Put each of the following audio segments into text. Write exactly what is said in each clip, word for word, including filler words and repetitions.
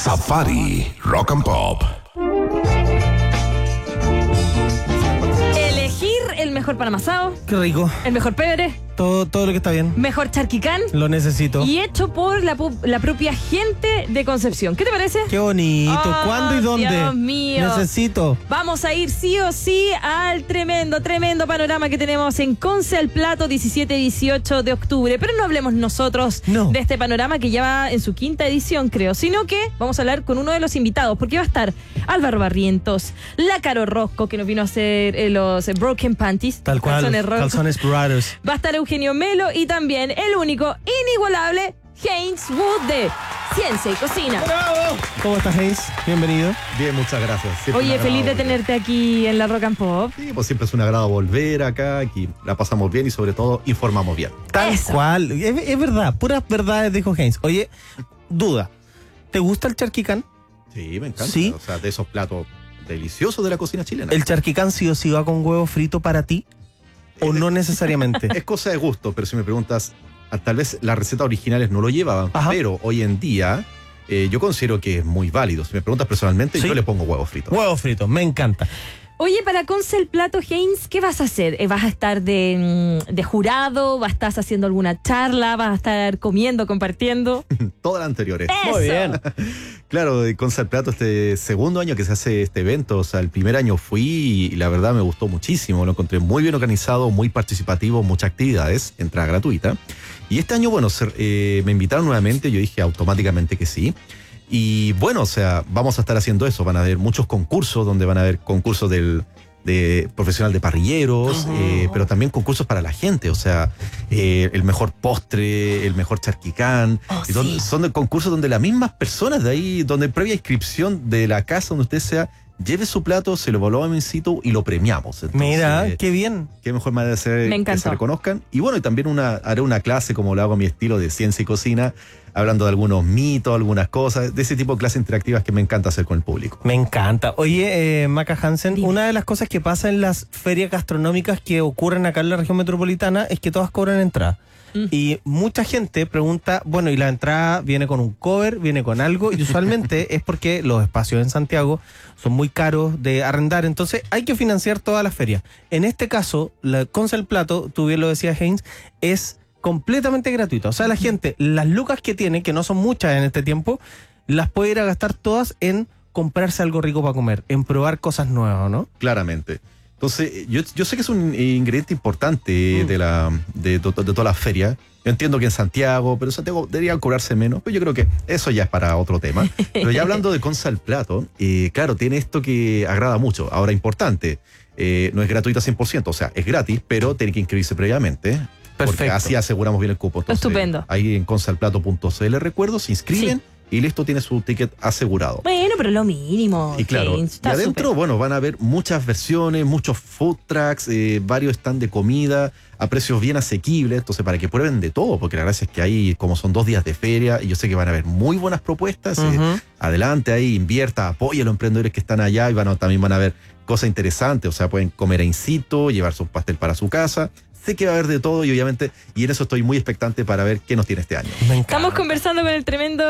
Safari Rock and Pop. Elegir el mejor pan amasado, Qué rico. el mejor pebre, Todo, todo lo que está bien. mejor charquicán Lo necesito. y hecho por la, pu- la propia gente de Concepción. ¿Qué te parece? Qué bonito. Oh, ¿Cuándo y dónde? Dios mío. Necesito. Vamos a ir sí o sí al tremendo, tremendo panorama que tenemos en Conce al Plato, diecisiete y dieciocho de octubre. Pero no hablemos nosotros No. de este panorama que ya va en su quinta edición, creo, sino que vamos a hablar con uno de los invitados, porque va a estar Álvaro Barrientos, la Caro Rosco, que nos vino a hacer eh, los eh, Broken Panties. Tal cual. Calzones rojos. Calzones Brothers. Va a estar Eugenio Melo y también el único, inigualable, Haynes Wood de Ciencia y Cocina. ¡Bravo! ¿Cómo estás, Haynes? Bienvenido. Bien, muchas gracias. Siempre Oye, un agrado feliz de volver. tenerte aquí en la Rock and Pop. Sí, pues siempre es un agrado volver acá, aquí la pasamos bien y sobre todo informamos bien. Tal Eso. cual. Es, es verdad. Puras verdades dijo Haynes. Oye, duda. ¿Te gusta el charquicán? Sí, me encanta. ¿Sí? O sea, de esos platos deliciosos de la cocina chilena. ¿El charquicán sí o sí va con huevo frito para ti? ¿O no necesariamente? Es cosa de gusto, pero si me preguntas, ah, tal vez las recetas originales no lo llevaban, Ajá. pero hoy en día eh, yo considero que es muy válido. Si me preguntas personalmente, Sí. yo le pongo huevo frito. Huevo frito, me encanta. Oye, para Conce el Plato, Haynes, ¿qué vas a hacer? Eh, ¿Vas a estar de, mm, de jurado? ¿Vas a estar haciendo alguna charla? ¿Vas a estar comiendo, compartiendo? Todas las anteriores. ¡Eso! Muy bien. Claro, con Salplato este segundo año que se hace este evento, o sea, el primer año fui y la verdad me gustó muchísimo, lo encontré muy bien organizado, muy participativo, muchas actividades, entrada gratuita. Y este año, bueno, se- eh, me invitaron nuevamente, yo dije automáticamente que sí. Y bueno, o sea, vamos a estar haciendo eso, van a haber muchos concursos, donde van a haber concursos del de profesional de parrilleros, Ujú. eh, pero también concursos para la gente, o sea, eh, el mejor postre, el mejor charquicán, Oh, y donde- sí. son de concursos donde las mismas personas de ahí, donde previa inscripción de la casa donde usted sea, lleve su plato, se lo evaluamos in situ y lo premiamos. Entonces, Mira, qué bien. qué mejor manera de hacer Me que encantó. se reconozcan. Y bueno, y también una, haré una clase, como lo hago a mi estilo, de ciencia y cocina, hablando de algunos mitos, algunas cosas, de ese tipo de clases interactivas que me encanta hacer con el público. Me encanta. Oye, eh, Maca Hansen, Dime. una de las cosas que pasa en las ferias gastronómicas que ocurren acá en la región metropolitana es que todas cobran entrada. Mm. Y mucha gente pregunta, bueno, y la entrada viene con un cover, viene con algo, y usualmente es porque los espacios en Santiago son muy caros de arrendar, entonces hay que financiar todas las ferias. En este caso, la Conce el Plato, tú bien lo decías, Haynes, es completamente gratuita. O sea, la gente, las lucas que tiene, que no son muchas en este tiempo, las puede ir a gastar todas en comprarse algo rico para comer, en probar cosas nuevas, ¿no? Claramente. Entonces, yo, yo sé que es un ingrediente importante Mm. de, la, de, to- de toda la feria. Yo entiendo que en Santiago, pero en Santiago deberían cobrarse menos, pero yo creo que eso ya es para otro tema. Pero ya hablando de Conce al Plato, eh, claro, tiene esto que agrada mucho. Ahora, importante, eh, no es gratuito a cien por ciento, o sea, es gratis, pero tiene que inscribirse previamente. Porque Perfecto. así aseguramos bien el cupo. Entonces, Estupendo. Ahí en concealplato punto c l, recuerdo, se inscriben y listo, tiene su ticket asegurado. Bueno, pero lo mínimo. Y claro, Haynes, y está adentro, súper. bueno, van a haber muchas versiones, muchos food trucks, eh, varios stands de comida a precios bien asequibles, entonces para que prueben de todo, porque la gracia es que ahí, como son dos días de feria, y yo sé que van a haber muy buenas propuestas, eh, Ujú. adelante ahí, invierta, apoya a los emprendedores que están allá y van a- también van a ver cosas interesantes, o sea, pueden comer in situ, llevarse un pastel para su casa. Sé que va a haber de todo y obviamente, y en eso estoy muy expectante para ver qué nos tiene este año. Me encanta. Estamos conversando con el tremendo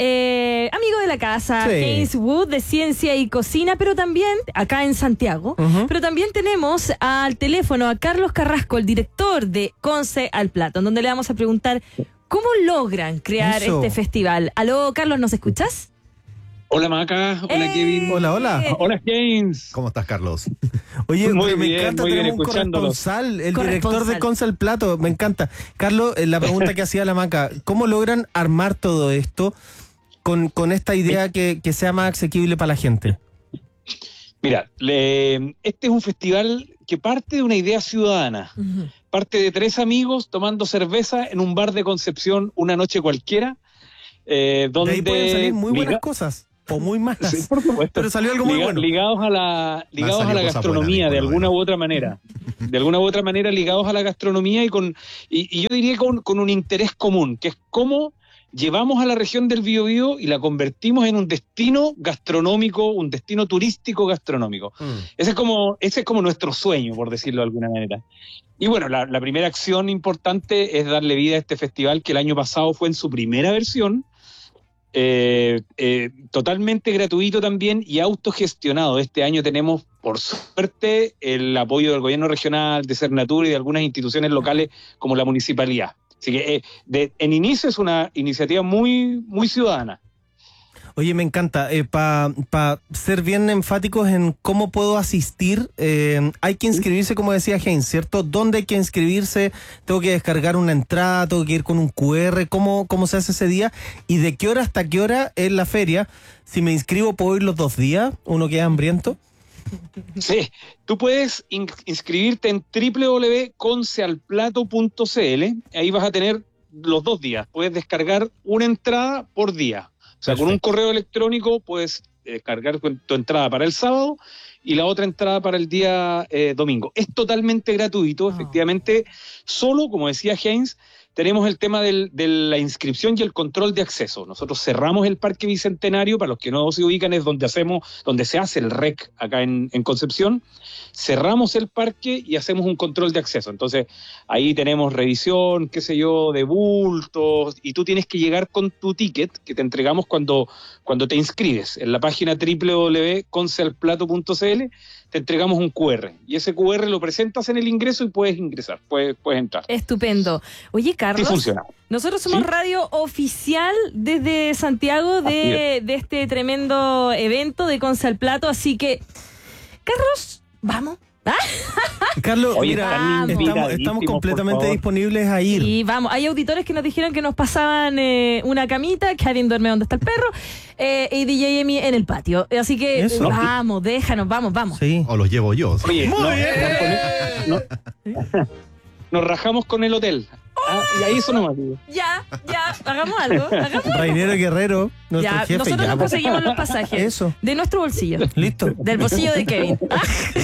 eh, amigo de la casa, Sí. Haynes Wood, de Ciencia y Cocina, pero también acá en Santiago. Ujú. Pero también tenemos al teléfono a Carlos Carrasco, el director de Conce al Plato, en donde le vamos a preguntar cómo logran crear Eso. este festival. Aló, Carlos, ¿nos escuchas? Hola Maca, hola ¡Eh! Kevin, Hola, hola. hola James. ¿Cómo estás, Carlos? Oye, Muy pero me bien, encanta, muy bien, tenemos un escuchándolos. corresponsal, el Corresponsal. director de Conce al Plato, me encanta. Carlos, eh, la pregunta que hacía la Maca, ¿cómo logran armar todo esto con, con esta idea que, que sea más asequible para la gente? Mira, le- este es un festival que parte de una idea ciudadana, Ujú. parte de tres amigos tomando cerveza en un bar de Concepción una noche cualquiera, eh, De donde ahí pueden salir muy buenas liga- cosas, o muy malas. Sí, por supuesto. Pero salió algo muy Liga- bueno. ligados a la ligados a salido la cosas gastronomía buenas, de Nico, alguna bueno. u otra manera, de alguna u otra manera ligados a la gastronomía y con y, y yo diría con, con un interés común, que es cómo llevamos a la región del Biobío y la convertimos en un destino gastronómico, un destino turístico gastronómico. Mm. Ese es como ese es como nuestro sueño, por decirlo de alguna manera. Y bueno, la, la primera acción importante es darle vida a este festival que el año pasado fue en su primera versión. eh, eh, totalmente gratuito también y autogestionado. Este año tenemos, por suerte, el apoyo del gobierno regional, de Cernatur y de algunas instituciones locales como la municipalidad. Así que eh, de, en inicio es una iniciativa muy, muy ciudadana. Oye, me encanta. Eh, Para pa ser bien enfáticos en cómo puedo asistir, eh, hay que inscribirse, como decía Heinz, ¿cierto? ¿Dónde hay que inscribirse? ¿Tengo que descargar una entrada? ¿Tengo que ir con un cu erre? ¿Cómo, cómo se hace ese día? ¿Y de qué hora hasta qué hora es la feria? Si me inscribo, ¿puedo ir los dos días? ¿Uno queda hambriento? Sí, tú puedes in- inscribirte en doble u doble u doble u punto concealplato punto c l. Ahí vas a tener los dos días. Puedes descargar una entrada por día. O sea, con un correo electrónico puedes descargar tu entrada para el sábado y la otra entrada para el día eh, domingo. Es totalmente gratuito, Oh. efectivamente. Solo, como decía Heinz, tenemos el tema del, de la inscripción y el control de acceso. Nosotros cerramos el Parque Bicentenario, para los que no se ubican, es donde hacemos, donde se hace el R E C acá en, en Concepción. Cerramos el parque y hacemos un control de acceso. Entonces, ahí tenemos revisión, qué sé yo, de bultos, y tú tienes que llegar con tu ticket que te entregamos cuando, cuando te inscribes. En la página doble u doble u doble u punto concealplato punto c l te entregamos un cu erre, y ese cu erre lo presentas en el ingreso y puedes ingresar, puedes, puedes entrar. Estupendo. Oye, Carlos, Sí funciona. nosotros somos ¿Sí? radio oficial desde Santiago de, de este tremendo evento de Conce al Plato, así que, Carlos, vamos. ¿Ah? Carlos, Oye, mira, están estamos, invitadísimos, estamos por completamente favor. disponibles a ir. Y vamos, hay auditores que nos dijeron que nos pasaban eh, una camita, Kevin duerme donde está el perro, eh, y D J Emi en el patio. Así que Eso. eh, vamos, déjanos, vamos, vamos. Sí. O los llevo yo. Oye, Muy no, bien. no, no, nos rajamos con el hotel. Ah, y ahí eso nomás. digo. Ya, ya, hagamos algo, hagamos algo. Rainero Guerrero, nuestro Ya, jefe. nosotros ya, nos pues. conseguimos los pasajes. Eso. De nuestro bolsillo. Listo. Del bolsillo de Kevin. Ah,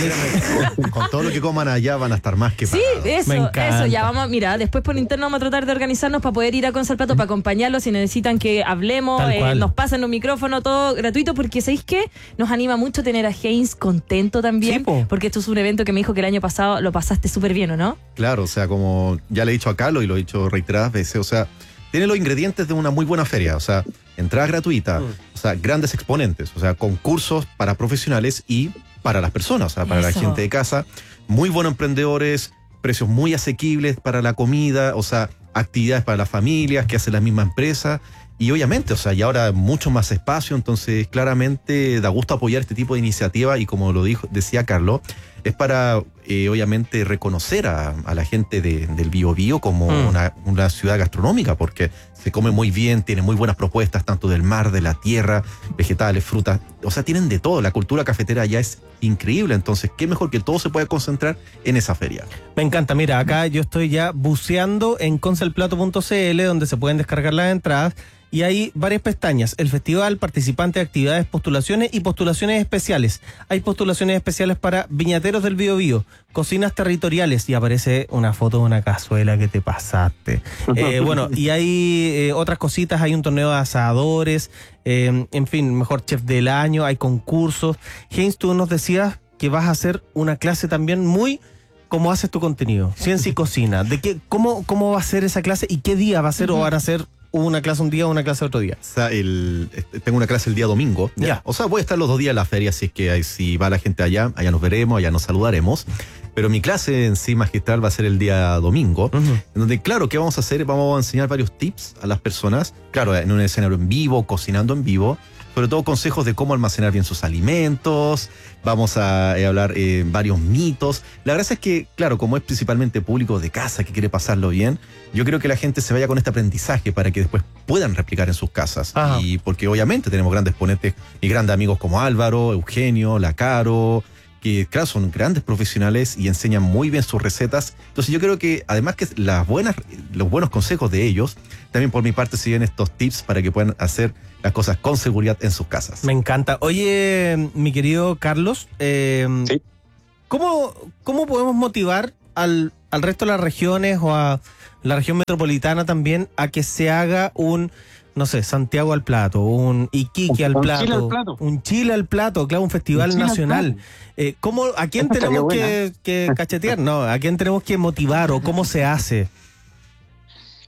Con, con todo lo que coman allá van a estar más que sí, pagados. eso, Me encanta. eso. Ya vamos, mira, después por interno vamos a tratar de organizarnos para poder ir a Conce al Plato, para acompañarlos. Si necesitan que hablemos, Tal eh, cual. nos pasen un micrófono, todo gratuito, porque ¿sabéis qué? Nos anima mucho tener a Heinz contento también, Sí, po. porque esto es un evento que me dijo que el año pasado lo pasaste súper bien, ¿o no? Claro, o sea, como ya le he dicho a Carlos y lo he dicho reiteradas veces, o sea, tiene los ingredientes de una muy buena feria, o sea, entrada gratuita, Mm. o sea, grandes exponentes, o sea, concursos para profesionales y para las personas, o sea, para Eso. la gente de casa, muy buenos emprendedores, precios muy asequibles para la comida, o sea, actividades para las familias que hace la misma empresa. Y obviamente, o sea, y ahora mucho más espacio, entonces claramente da gusto apoyar este tipo de iniciativa y como lo dijo, decía Carlos, es para eh, obviamente reconocer a, a la gente de, del Biobío como Mm. una, una ciudad gastronómica, porque se come muy bien, tiene muy buenas propuestas, tanto del mar, de la tierra, vegetales, frutas, o sea, tienen de todo, la cultura cafetera ya es increíble, entonces qué mejor que todo se pueda concentrar en esa feria. Me encanta, mira, acá yo estoy ya buceando en concealplato punto c l, donde se pueden descargar las entradas, y hay varias pestañas: el festival, participantes, actividades, postulaciones y postulaciones especiales. Hay postulaciones especiales para viñateros del Biobío, cocinas territoriales, y aparece una foto de una cazuela que te pasaste. Eh, bueno, y hay eh, otras cositas, hay un torneo de asadores, eh, en fin, mejor chef del año, hay concursos. Heinz, tú nos decías que vas a hacer una clase también muy... ¿Cómo haces tu contenido? Ciencia y cocina. ¿De qué, cómo, ¿Cómo va a ser esa clase y qué día va a ser? ¿O van a ser una clase un día o una clase otro día? O sea, el, este, tengo una clase el día domingo. Ya. O sea, voy a estar los dos días en la feria, así que ahí, si va la gente allá, allá nos veremos, allá nos saludaremos. Pero mi clase en sí magistral va a ser el día domingo, Ujú. en donde, claro, ¿qué vamos a hacer? Vamos a enseñar varios tips a las personas, claro, en un escenario en vivo, cocinando en vivo, sobre todo consejos de cómo almacenar bien sus alimentos. Vamos a eh, hablar eh, varios mitos. La gracia es que, claro, como es principalmente público de casa que quiere pasarlo bien, yo creo que la gente se vaya con este aprendizaje para que después puedan replicar en sus casas. Ajá. Y porque obviamente tenemos grandes ponentes y grandes amigos como Álvaro, Eugenio, La Caro, que claro, son grandes profesionales y enseñan muy bien sus recetas. Entonces yo creo que además que las buenas, los buenos consejos de ellos, también por mi parte siguen estos tips para que puedan hacer las cosas con seguridad en sus casas. Me encanta. Oye, mi querido Carlos, eh, Sí. ¿cómo, ¿cómo podemos motivar al, al resto de las regiones o a la región metropolitana también a que se haga un, no sé, Santiago al plato, un Iquique al Un plato, Chile al plato. un Chile al plato, claro, un festival Un Chile al nacional? plato. Eh, ¿cómo, ¿A quién Esta tenemos estaría que, que cachetear? No, ¿a quién tenemos que motivar o cómo se hace?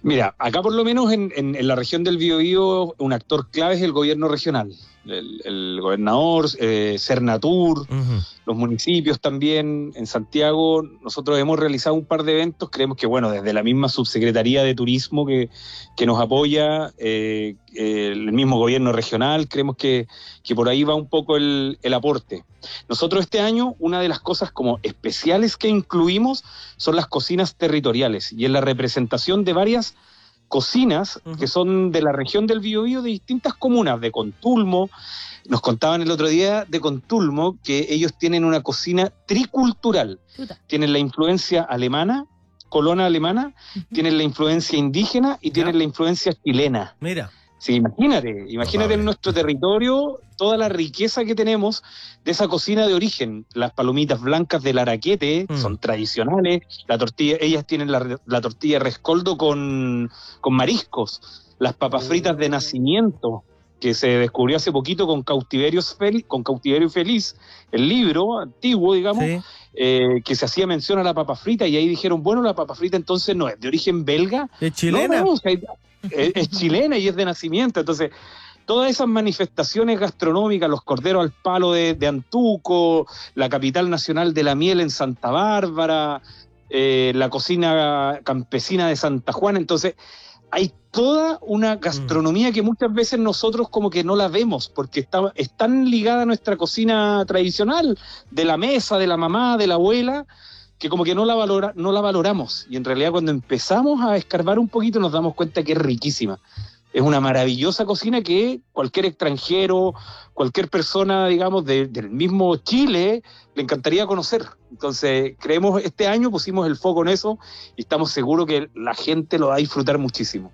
Mira, acá por lo menos en, en, en la región del Biobío un actor clave es el gobierno regional, el, el gobernador, eh, Cernatur, Uh-huh. los municipios también. En Santiago nosotros hemos realizado un par de eventos, creemos que bueno, desde la misma subsecretaría de turismo que, que nos apoya, eh, eh, el mismo gobierno regional, creemos que, que por ahí va un poco el, el aporte. Nosotros este año una de las cosas como especiales que incluimos son las cocinas territoriales y en la representación de varias cocinas Uh-huh. que son de la región del Biobío, de distintas comunas, de Contulmo. Nos contaban el otro día de Contulmo que ellos tienen una cocina tricultural. Chuta. Tienen la influencia alemana, colonia alemana, Ujú. tienen la influencia indígena y tienen la influencia chilena. Mira. Sí, imagínate, imagínate en nuestro territorio toda la riqueza que tenemos de esa cocina de origen. Las palomitas blancas del Araquete Mm. son tradicionales, la tortilla, ellas tienen la, la tortilla rescoldo con, con mariscos, las papas fritas de nacimiento, que se descubrió hace poquito con Cautiverio Feliz, con Cautiverio Feliz, el libro antiguo, digamos, Sí. eh, que se hacía mención a la papa frita, y ahí dijeron, bueno, la papa frita entonces no es de origen belga, Es chilena. no, no, o sea, es, es chilena y es de nacimiento. Entonces, todas esas manifestaciones gastronómicas, los corderos al palo de, de Antuco, la capital nacional de la miel en Santa Bárbara, eh, la cocina campesina de Santa Juana. Entonces, hay toda una gastronomía que muchas veces nosotros como que no la vemos, porque está, es tan ligada a nuestra cocina tradicional, de la mesa, de la mamá, de la abuela, que como que no la, valora, no la valoramos. Y en realidad cuando empezamos a escarbar un poquito nos damos cuenta que es riquísima. Es una maravillosa cocina que cualquier extranjero, cualquier persona, digamos, de, del mismo Chile, le encantaría conocer. Entonces, creemos, este año pusimos el foco en eso y estamos seguros que la gente lo va a disfrutar muchísimo.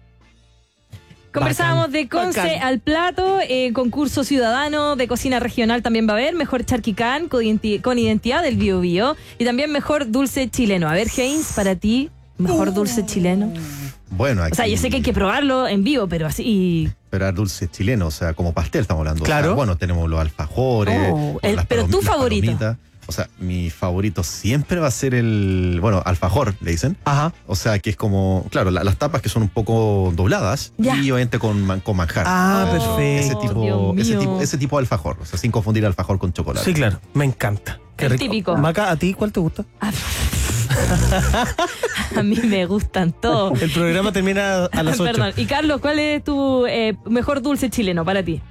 Conversábamos Bacán, de Conce bacán. al plato, eh, concurso ciudadano de cocina regional también va a haber, mejor charquicán con, identi- con identidad del Biobío y también mejor dulce chileno. A ver, Heinz, para ti, mejor dulce chileno. Bueno, aquí, O sea, yo sé que hay que probarlo en vivo, pero así... esperar dulces chilenos, o sea, como pastel estamos hablando. Claro. O sea, bueno, tenemos los alfajores. Oh, o el- las pero palom- tu las favorito. palomitas. O sea, mi favorito siempre va a ser el, bueno, alfajor, le dicen. Ajá. O sea, que es como, claro, la- las tapas que son un poco dobladas Ya. y obviamente con, man- con manjar. Ah, Oh, perfecto. ese, Dios tipo, ese, mío. tipo, ese tipo de alfajor, o sea, sin confundir alfajor con chocolate. Sí, claro. Me encanta. Qué El rico. típico. Maca, ¿a ti cuál te gusta? A mí me gustan todos. El programa termina a las ocho. Perdón. Y Carlos, ¿cuál es tu eh, mejor dulce chileno para ti?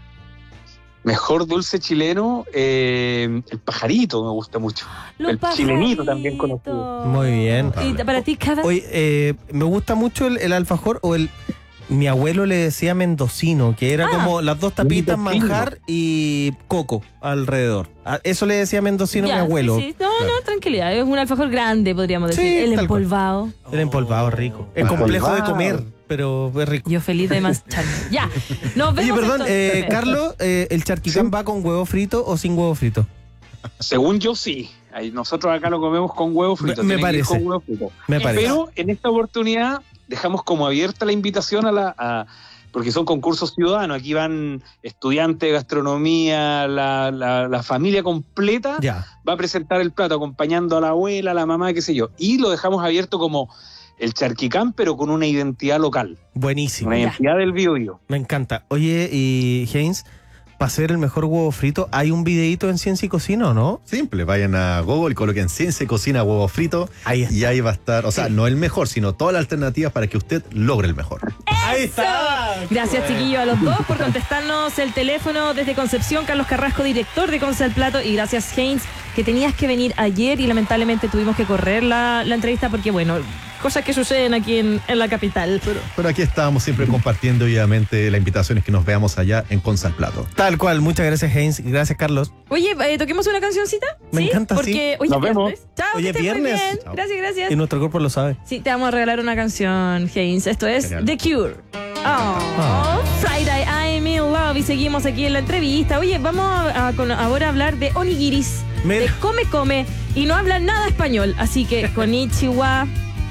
Mejor dulce chileno, eh, el pajarito me gusta mucho. Los El chilenito también pajaritos. conocido. Muy bien. ¿Y para ti, cada? Oye, eh, me gusta mucho el, el alfajor o el... Mi abuelo le decía mendocino, que era Ah. como las dos tapitas, Mendocino. manjar y coco alrededor. A- Eso le decía mendocino a Ya, mi abuelo. sí, sí. No, no, tranquilidad. Es un alfajor grande, podríamos decir. Sí, el tal cual. empolvado. El empolvado rico. Es Empolvado. complejo de comer, pero es rico. Yo feliz de mancharme. Ya, nos Oye, vemos perdón, entonces. eh, Carlos, eh, ¿el charquicán Sí. va con huevo frito o sin huevo frito? Según yo, sí. Ahí nosotros acá lo comemos con huevo frito. Me- me tiene que ir parece. con huevo frito. Me parece. Pero en esta oportunidad dejamos como abierta la invitación a la... a- porque son concursos ciudadanos. Aquí van estudiantes de gastronomía, la, la, la familia completa Ya. va a presentar el plato acompañando a la abuela, a la mamá, qué sé yo. Y lo dejamos abierto como el charquicán, pero con una identidad local. Buenísimo. Una Ya. identidad del Biobío. Me encanta. Oye, y Heinz, para hacer el mejor huevo frito, ¿hay un videíto en Ciencia y Cocina o no? Simple, vayan a Google, coloquen ciencia y cocina huevo frito Ahí está. y ahí va a estar, o sea, no el mejor, sino todas las alternativas para que usted logre el mejor. Ahí está. Gracias, chiquillos, a los dos por contestarnos el teléfono desde Concepción. Carlos Carrasco, director de Conce al Plato. Y gracias, Heinz, que tenías que venir ayer y lamentablemente tuvimos que correr la, la entrevista porque, bueno, cosas que suceden aquí en, en la capital. Pero, pero aquí estábamos siempre compartiendo, y obviamente la invitación es que nos veamos allá en Conce al Plato. Tal cual. Muchas gracias, Heinz. Gracias, Carlos. Oye, eh, ¿toquemos una cancioncita? Me ¿Sí? encanta, Porque, sí. Oye, Nos vemos. viernes. Chao, Oye, que estés muy viernes. bien. Chao. Gracias, gracias. Y nuestro cuerpo lo sabe. Sí, te vamos a regalar una canción, Heinz. Esto es Genial. The Cure. Oh, Ah. Friday, I'm in love. Y seguimos aquí en la entrevista. Oye, vamos a, a- con- ahora a hablar de onigiris, Mira. de come come. Y no hablan nada español. Así que konnichiwa,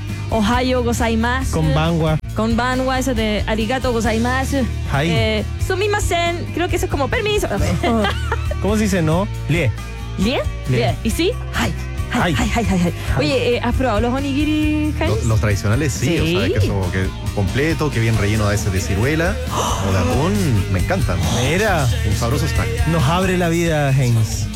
ohayo gozaimasu. Con Bangua. Con banwa, eso de arigato gozaimasu. Hi. Eh, sumimasen. Creo que eso es como permiso. ¿Cómo se dice no? Lie. ¿Bien? Bien. Bien. ¿Y sí? Ay. Ay, ay, ay, ay, ay. Oye, eh, ¿has probado los onigiri, Heinz? Los, los tradicionales sí, Sí. o sea, que eso que completo, que bien relleno a veces de ciruela o de atún, me encantan. Mira, Un sabroso snack. nos abre la vida, Heinz.